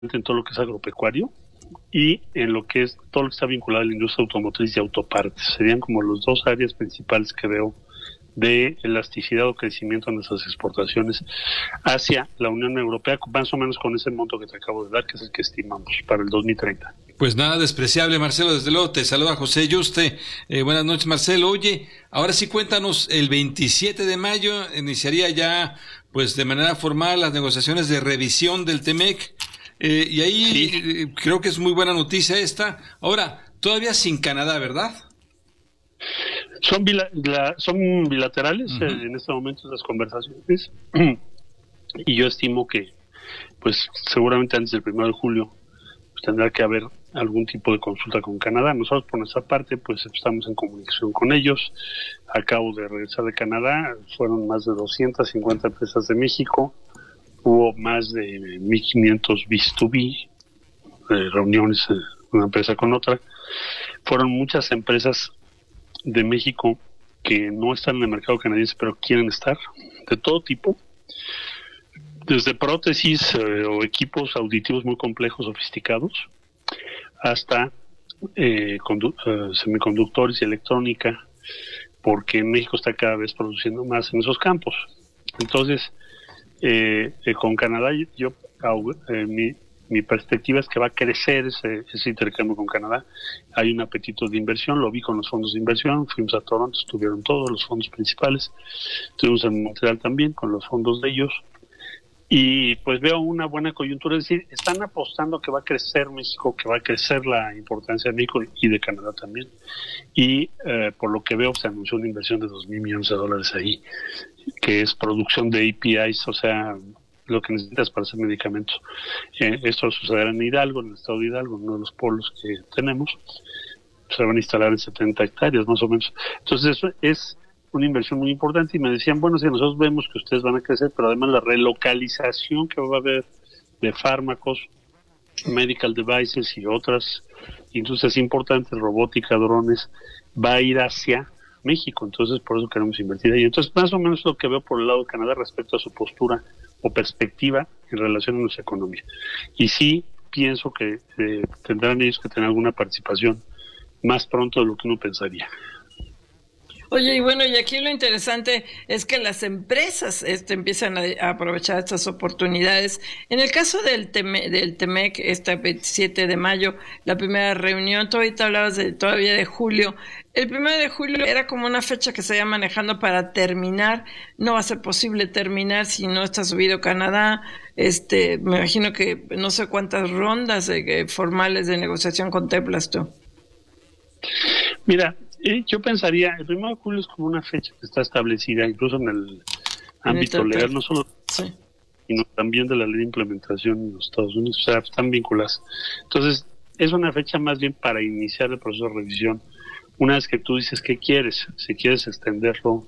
en todo lo que es agropecuario y en lo que es todo lo que está vinculado a la industria automotriz y autopartes. Serían como las dos áreas principales que veo de elasticidad o crecimiento en nuestras exportaciones hacia la Unión Europea, más o menos con ese monto que te acabo de dar, que es el que estimamos para el 2030. Pues nada despreciable, Marcelo, desde luego te saluda José Yuste. Buenas noches, Marcelo. Oye, ahora sí cuéntanos, el 27 de mayo iniciaría ya, pues de manera formal, las negociaciones de revisión del TEMEC, y ahí sí. Creo que es muy buena noticia esta. Ahora, todavía sin Canadá, ¿verdad? Son bilaterales en este momento las conversaciones y yo estimo que pues seguramente antes del 1 de julio pues, tendrá que haber algún tipo de consulta con Canadá. Nosotros por nuestra parte pues estamos en comunicación con ellos. Acabo de regresar de Canadá, fueron más de 250 empresas de México, hubo más de 1,500 B2B, reuniones una empresa con otra. Fueron muchas empresas de México que no están en el mercado canadiense pero quieren estar, de todo tipo, desde prótesis o equipos auditivos muy complejos, sofisticados, hasta semiconductores y electrónica, porque México está cada vez produciendo más en esos campos. Entonces, con Canadá, mi perspectiva es que va a crecer ese intercambio con Canadá. Hay un apetito de inversión, lo vi con los fondos de inversión, fuimos a Toronto, estuvieron todos los fondos principales, estuvimos en Montreal también con los fondos de ellos, y pues veo una buena coyuntura, es decir, están apostando que va a crecer México, que va a crecer la importancia de México y de Canadá también, y por lo que veo se anunció una inversión de $2,000 millones ahí, que es producción de APIs, o sea, lo que necesitas para hacer medicamentos. Esto sucederá en Hidalgo, en el estado de Hidalgo, en uno de los polos que tenemos. Se van a instalar en 70 hectáreas más o menos. Entonces eso es una inversión muy importante y me decían, bueno, si nosotros vemos que ustedes van a crecer, pero además la relocalización que va a haber de fármacos, medical devices y otras industrias importantes, robótica, drones, va a ir hacia México, entonces por eso queremos invertir ahí. Entonces más o menos lo que veo por el lado de Canadá respecto a su postura o perspectiva en relación a nuestra economía. Y sí pienso que tendrán ellos que tener alguna participación más pronto de lo que uno pensaría. Oye, y bueno, y aquí lo interesante es que las empresas empiezan a aprovechar estas oportunidades. En el caso del TEMEC, este 27 de mayo, la primera reunión, tú ahorita hablabas todavía de julio. El 1 de julio era como una fecha que se iba manejando para terminar. No va a ser posible terminar si no está subido Canadá. Me imagino que no sé cuántas rondas formales de negociación contemplas tú. Mira, yo pensaría, el 1 de julio es como una fecha que está establecida incluso en el ámbito legal, no solo, sí, sino también de la ley de implementación en los Estados Unidos, o sea, están vinculadas. Entonces, es una fecha más bien para iniciar el proceso de revisión. Una vez que tú dices qué quieres, si quieres extenderlo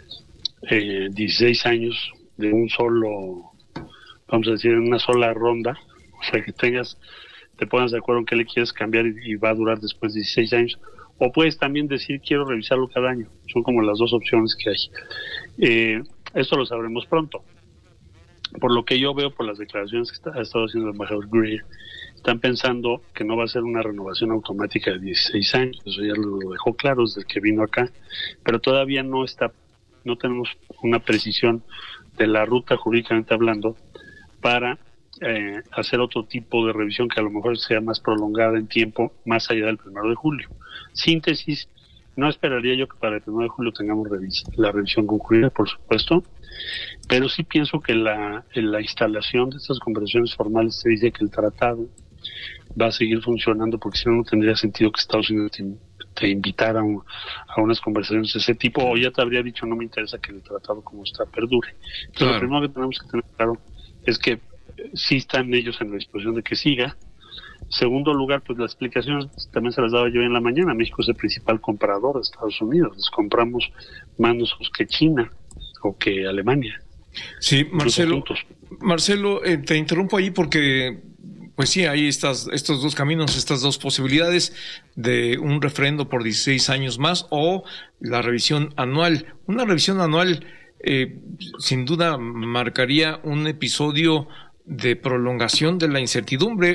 16 años de un solo, vamos a decir, en una sola ronda, o sea, que te pongas de acuerdo en qué le quieres cambiar y va a durar después de 16 años, o puedes también decir quiero revisarlo cada año. Son como las dos opciones que hay. Esto lo sabremos pronto. Por lo que yo veo por las declaraciones que ha estado haciendo el embajador Greer, están pensando que no va a ser una renovación automática de 16 años. Eso ya lo dejó claro desde que vino acá, pero todavía no tenemos una precisión de la ruta jurídicamente hablando para hacer otro tipo de revisión que a lo mejor sea más prolongada en tiempo, más allá del 1 de julio. Síntesis, no esperaría yo que para el 1 de julio tengamos la revisión concluida, por supuesto, pero sí pienso que la instalación de estas conversaciones formales te dice que el tratado va a seguir funcionando, porque si no, no tendría sentido que Estados Unidos te invitara a unas conversaciones de ese tipo, o ya te habría dicho no me interesa que el tratado como está perdure. Entonces, claro, lo primero que tenemos que tener claro es que sí están ellos en la disposición de que siga. Segundo lugar, pues las explicaciones también se las daba yo en la mañana. México es el principal comprador de Estados Unidos. Les compramos más nosotros que China o que Alemania. Sí, Marcelo, te interrumpo ahí porque pues sí, hay estos dos caminos, estas dos posibilidades de un referendo por 16 años más o la revisión anual. Una revisión anual sin duda marcaría un episodio de prolongación de la incertidumbre